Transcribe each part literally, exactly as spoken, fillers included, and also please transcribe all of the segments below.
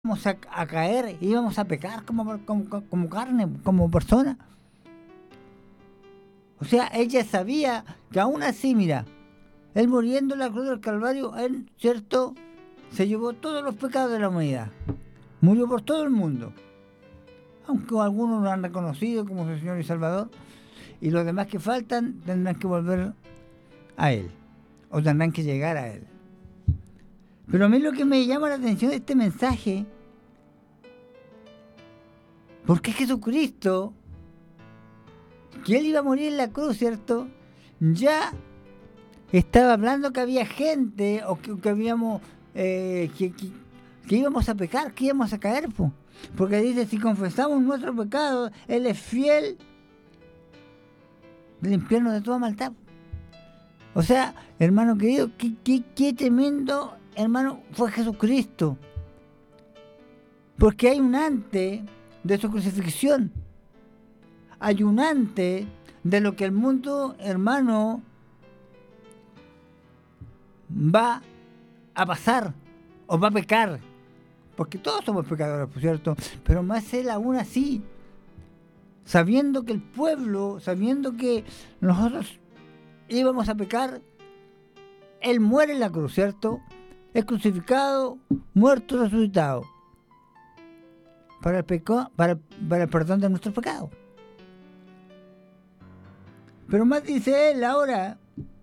íbamos a, a caer, íbamos a pecar como, como, como carne, como persona. O sea, ella sabía que aún así, mira, él muriendo en la cruz del Calvario, él, ¿cierto?, se llevó todos los pecados de la humanidad. Murió por todo el mundo. Aunque algunos lo han reconocido como su Señor y Salvador, y los demás que faltan tendrán que volver a Él, o tendrán que llegar a Él. Pero a mí lo que me llama la atención de este mensaje, porque Jesucristo, que Él iba a morir en la cruz, ¿cierto?, ya estaba hablando que había gente, o que, que habíamos, eh, que, que, que íbamos a pecar, que íbamos a caer, po. Porque dice, si confesamos nuestro pecado, Él es fiel del infierno de toda maldad. O sea, hermano querido, qué, qué, qué tremendo, hermano, fue Jesucristo. Porque hay un antes de su crucifixión. Hay un antes de lo que el mundo, hermano, va a pasar o va a pecar. Porque todos somos pecadores, por cierto. Pero más Él aún así, sabiendo que el pueblo, sabiendo que nosotros íbamos a pecar, Él muere en la cruz, ¿cierto? Es crucificado, muerto, resucitado. Para el, peco, para, para el perdón de nuestros pecados. Pero más dice Él ahora,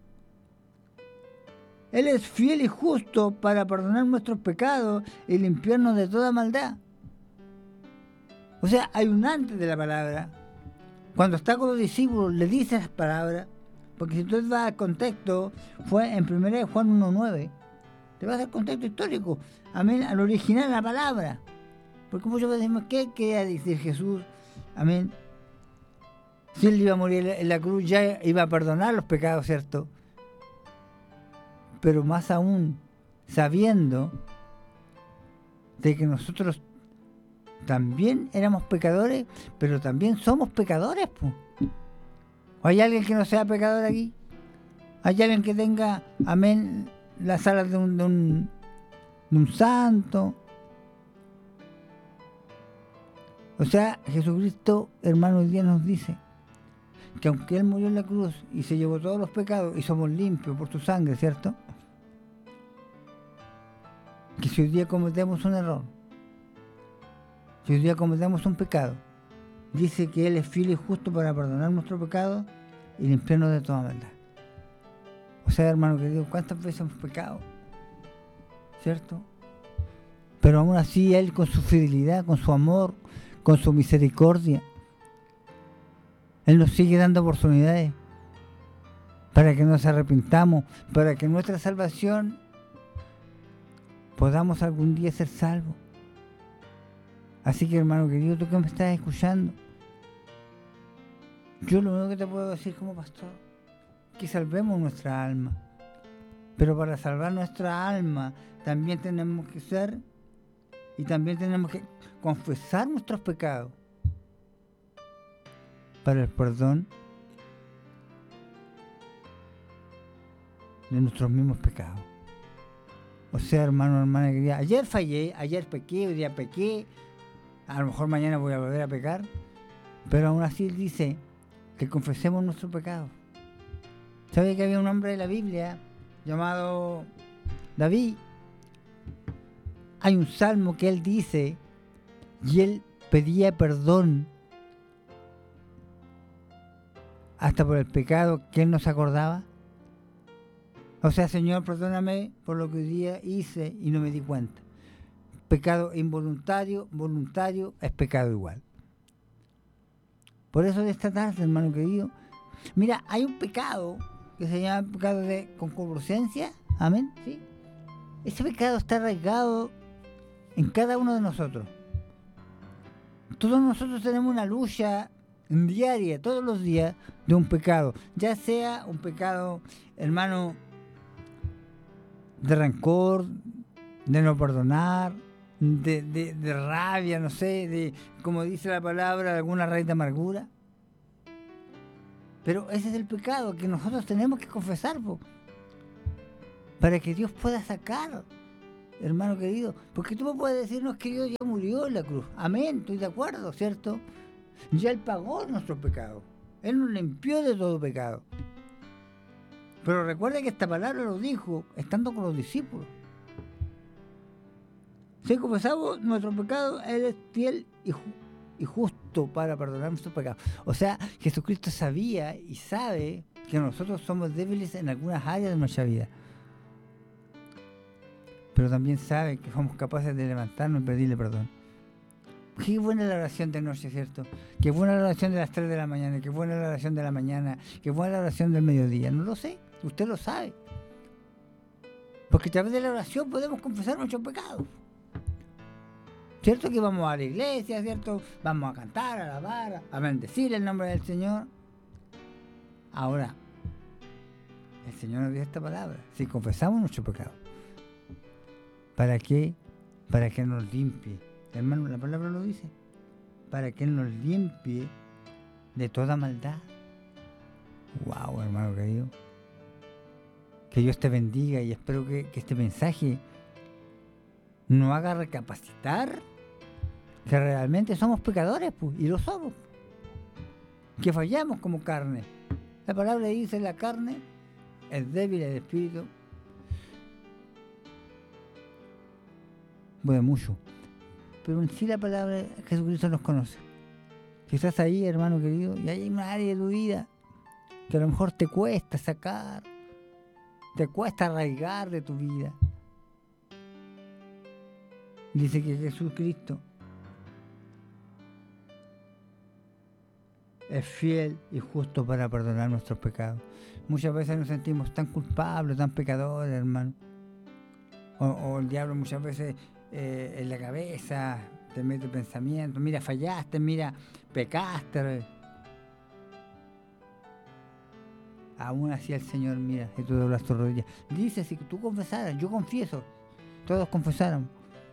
Él es fiel y justo para perdonar nuestros pecados y limpiarnos de toda maldad. O sea, hay un antes de la palabra. Cuando está con los discípulos, le dice esas palabras. Porque si tú vas al contexto, fue en primera de Juan uno nueve. Te vas al contexto histórico. Amén, al original de la palabra. Porque muchos decimos, ¿qué quería decir Jesús? Amén. Si Él iba a morir en la cruz, ya iba a perdonar los pecados, ¿cierto? Pero más aún, sabiendo de que nosotros también éramos pecadores, pero también somos pecadores, pues. ¿Hay alguien que no sea pecador aquí? ¿Hay alguien que tenga, amén, las alas de un, de un, de un santo? O sea, Jesucristo, hermano, hoy día nos dice que aunque Él murió en la cruz y se llevó todos los pecados y somos limpios por su sangre, ¿cierto?, que si hoy día cometemos un error, si hoy día cometemos un pecado, dice que Él es fiel y justo para perdonar nuestro pecado y limpiarnos de toda maldad. O sea, hermano querido, ¿cuántas veces hemos pecado? ¿Cierto? Pero aún así Él, con su fidelidad, con su amor, con su misericordia, Él nos sigue dando oportunidades para que nos arrepintamos, para que nuestra salvación podamos algún día ser salvos. Así que, hermano querido, tú que me estás escuchando, yo lo único que te puedo decir como pastor, que salvemos nuestra alma. Pero para salvar nuestra alma también tenemos que ser, y también tenemos que confesar nuestros pecados para el perdón de nuestros mismos pecados. O sea, hermano, hermana querida, ayer fallé, ayer pequé, hoy día pequé, a lo mejor mañana voy a volver a pecar, pero aún así Él dice que confesemos nuestros pecados. ¿Sabe que había un hombre de la Biblia llamado David? Hay un salmo que él dice, y él pedía perdón hasta por el pecado que él no se acordaba. O sea, Señor, perdóname por lo que hoy día hice y no me di cuenta. Pecado involuntario, voluntario, es pecado igual. Por eso de esta tarde, hermano querido, mira, hay un pecado que se llama pecado de concupiscencia, amén, ¿sí? Ese pecado está arraigado en cada uno de nosotros. Todos nosotros tenemos una lucha diaria, todos los días, de un pecado, ya sea un pecado, hermano, de rencor, de no perdonar, de, de, de rabia, no sé, de, como dice la palabra, de alguna raíz de amargura. Pero ese es el pecado que nosotros tenemos que confesar, po, para que Dios pueda sacar hermano querido, porque tú me puedes decir, no, es que Dios ya murió en la cruz. Amén, estoy de acuerdo, ¿cierto? Ya Él pagó nuestros pecados. Él nos limpió de todo pecado. Pero recuerda que esta palabra lo dijo estando con los discípulos. Si confesamos nuestros pecados, Él es fiel y, ju- y justo para perdonar nuestros pecados. O sea, Jesucristo sabía y sabe que nosotros somos débiles en algunas áreas de nuestra vida. Pero también sabe que somos capaces de levantarnos y pedirle perdón. Qué buena la oración de noche, ¿cierto? Qué buena la oración de las tres de la mañana, qué buena la oración de la mañana, qué buena la oración del mediodía. No lo sé, usted lo sabe. Porque a través de la oración podemos confesar nuestros pecados. ¿Cierto que vamos a la iglesia, cierto? Vamos a cantar, a alabar, a bendecir el nombre del Señor. Ahora, el Señor nos dio esta palabra. Si confesamos nuestros pecados, ¿para qué? Para que nos limpie. Hermano, la palabra lo dice. Para que Él nos limpie de toda maldad. Wow, hermano querido. Que Dios te bendiga y espero que, que este mensaje nos haga recapacitar que realmente somos pecadores, pues, y lo somos. Que fallamos como carne. La palabra dice, la carne es débil, el espíritu puede mucho. Pero en sí la palabra Jesucristo nos conoce. Quizás ahí, hermano querido, y hay una área de tu vida que a lo mejor te cuesta sacar, te cuesta arraigar de tu vida. Dice que Jesucristo es fiel y justo para perdonar nuestros pecados. Muchas veces nos sentimos tan culpables, tan pecadores, hermano. O, o el diablo muchas veces eh, en la cabeza te mete pensamientos, mira, fallaste, mira, pecaste. Aún así el Señor mira y tú doblas tus rodillas. Dice, si tú confesaras, yo confieso, todos confesaron.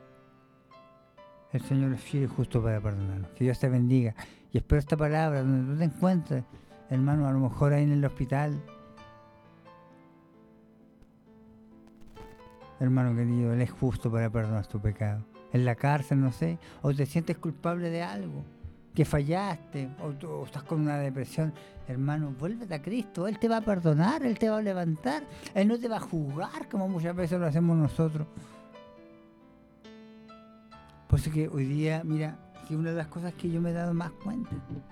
El Señor es fiel y justo para perdonarnos. Que Dios te bendiga. Y espero esta palabra donde tú te encuentres, hermano, a lo mejor ahí en el hospital. Hermano querido, Él es justo para perdonar tu pecado. En la cárcel, no sé, o te sientes culpable de algo, que fallaste, o, tú, o estás con una depresión. Hermano, vuélvete a Cristo. Él te va a perdonar, Él te va a levantar. Él no te va a juzgar como muchas veces lo hacemos nosotros. Por eso que hoy día, mira, que una de las cosas que yo me he dado más cuenta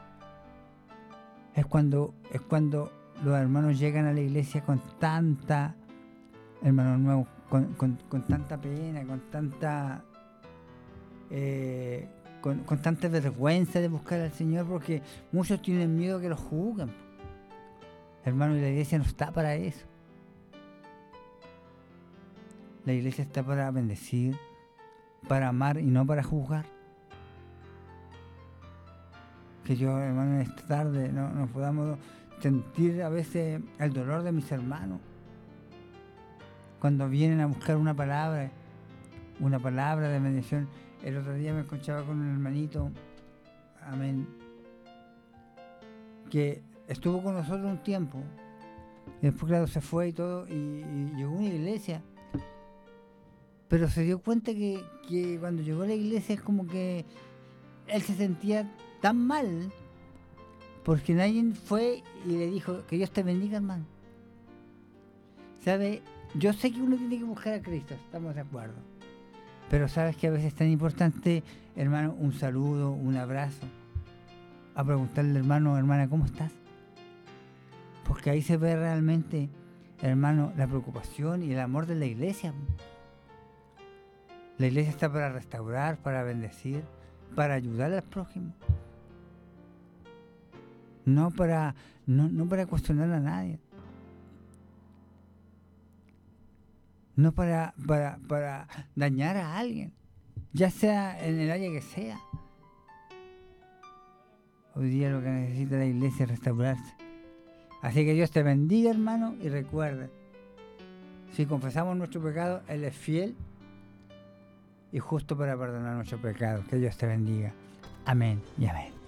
es cuando, es cuando los hermanos llegan a la iglesia con tanta, hermanos nuevos, con, con, con tanta pena, con tanta eh, con, con tanta vergüenza de buscar al Señor, porque muchos tienen miedo que los juzguen. Hermano, y la iglesia no está para eso. La iglesia está para bendecir, para amar y no para juzgar. Que yo, hermano, en esta tarde no, no podamos sentir a veces el dolor de mis hermanos cuando vienen a buscar una palabra, una palabra de bendición. El otro día me escuchaba con un hermanito, amén, que estuvo con nosotros un tiempo, y después claro se fue y todo, y, y llegó a una iglesia, pero se dio cuenta que, que cuando llegó a la iglesia es como que él se sentía tan mal porque nadie fue y le dijo que Dios te bendiga, hermano. ¿Sabe? Yo sé que uno tiene que buscar a Cristo, estamos de acuerdo, pero sabes que a veces es tan importante, hermano, un saludo, un abrazo, a preguntarle, hermano, hermana, ¿cómo estás? Porque ahí se ve realmente, hermano, la preocupación y el amor de la iglesia. La iglesia está para restaurar, para bendecir, para ayudar al prójimo. No para, no, no para cuestionar a nadie. No para, para, para dañar a alguien, ya sea en el área que sea. Hoy día lo que necesita la iglesia es restaurarse. Así que Dios te bendiga, hermano, y recuerda, si confesamos nuestro pecado, Él es fiel y justo para perdonar nuestros pecados. Que Dios te bendiga. Amén y amén.